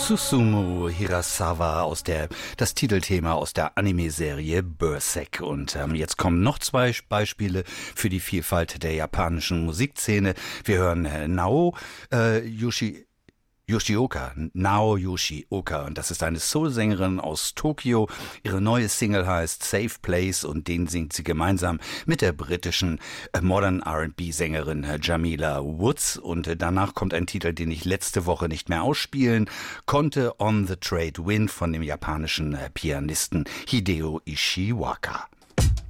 Susumu Hirasawa das Titelthema aus der Anime-Serie Berserk. Und jetzt kommen noch zwei Beispiele für die Vielfalt der japanischen Musikszene. Wir hören Nao Yoshioka, und das ist eine Soul-Sängerin aus Tokio. Ihre neue Single heißt Safe Place und den singt sie gemeinsam mit der britischen Modern R&B-Sängerin Jamila Woods. Und danach kommt ein Titel, den ich letzte Woche nicht mehr ausspielen konnte, On the Trade Wind von dem japanischen Pianisten Hideo Ishiwaka.